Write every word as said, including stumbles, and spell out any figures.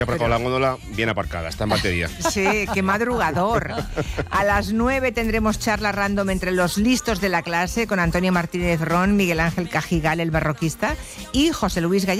He aparcado la góndola bien aparcada, está en batería. Sí, qué madrugador. A las nueve tendremos charla random entre los listos de la clase con Antonio Martínez Ron, Miguel Ángel Cajigal, el barroquista, y José Luis Gallego.